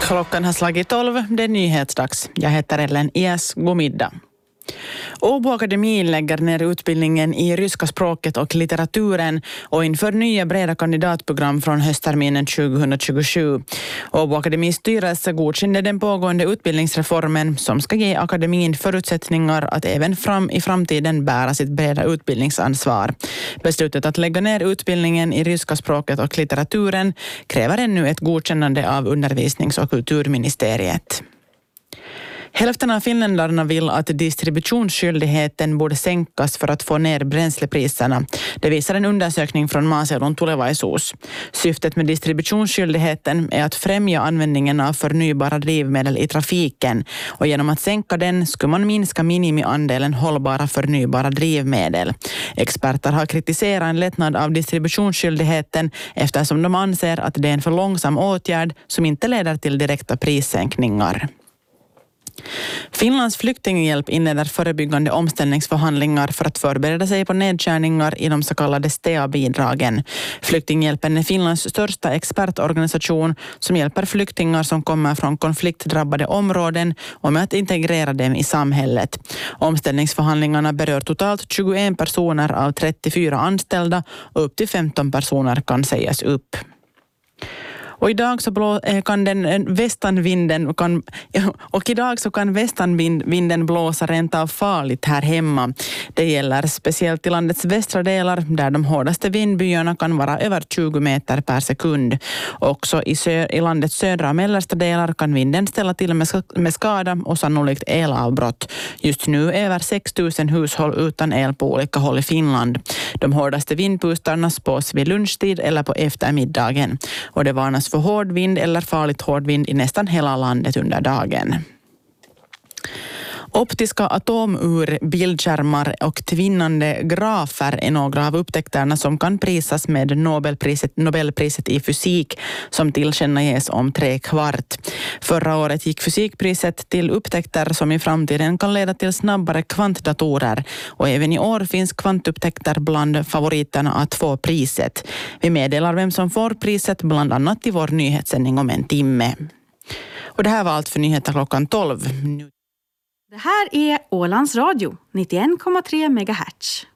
Klockan har slagit 12, det är nyhetsdags. Jag heter Ellen Ias, god middag. Åbo Akademi lägger ner utbildningen i ryska språket och litteraturen och inför nya breda kandidatprogram från höstterminen 2027. Åbo Akademis styrelse godkände den pågående utbildningsreformen som ska ge akademin förutsättningar att även i framtiden bära sitt breda utbildningsansvar. Beslutet att lägga ner utbildningen i ryska språket och litteraturen kräver ännu ett godkännande av undervisnings- och kulturministeriet. Hälften av finländarna vill att distributionsskyldigheten borde sänkas för att få ner bränslepriserna. Det visar en undersökning från Maaseudun Tulevaisuus. Syftet med distributionsskyldigheten är att främja användningen av förnybara drivmedel i trafiken och genom att sänka den skulle man minska minimiandelen hållbara förnybara drivmedel. Experter har kritiserat en lättnad av distributionsskyldigheten eftersom de anser att det är en för långsam åtgärd som inte leder till direkta prissänkningar. Finlands flyktinghjälp inleder förebyggande omställningsförhandlingar för att förbereda sig på nedskärningar i de så kallade STEA-bidragen. Flyktinghjälpen är Finlands största expertorganisation som hjälper flyktingar som kommer från konfliktdrabbade områden och med att integrera dem i samhället. Omställningsförhandlingarna berör totalt 21 personer av 34 anställda och upp till 15 personer kan sägas upp. Och idag så kan västanvinden blåsa rent av farligt här hemma. Det gäller speciellt i landets västra delar där de hårdaste vindbyarna kan vara över 20 meter per sekund. Också i landets södra och mellersta delar kan vinden ställa till med skada och sannolikt elavbrott. Just nu är över 6 000 hushåll utan el på olika håll i Finland. De hårdaste vindpustarna spås vid lunchtid eller på eftermiddagen. Och det varnas för hård vind eller farligt hård vind i nästan hela landet under dagen. Optiska atomur, bildskärmar och tvinnande grafer är några av upptäckterna som kan prisas med Nobelpriset i fysik som tillkännages om 3/4. Förra året gick fysikpriset till upptäckter som i framtiden kan leda till snabbare kvantdatorer och även i år finns kvantupptäckter bland favoriterna att få priset. Vi meddelar vem som får priset bland annat i vår nyhetssändning om en timme. Och det här var allt för nyheter klockan 12. Det här är Ålands Radio, 91,3 MHz.